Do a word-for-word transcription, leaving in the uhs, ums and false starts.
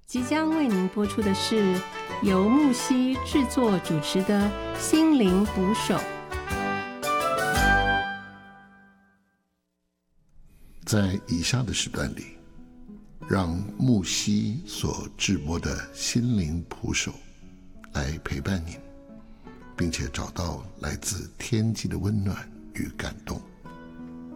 即将为您播出的是由木西制作主持的心灵捕手。 在以下的时段里，让木西所制播的心灵捕手来陪伴您，并且找到来自天际的温暖与感动。